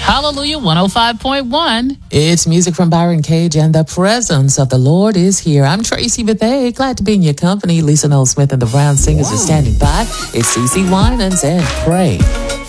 Hallelujah 105.1. It's music from Byron Cage, and the presence of the Lord is here. I'm Tracy Bethea, glad to be in your company. Lisa Noel Smith and the Brown Singers are standing by. It's CeCe Winans and Pray.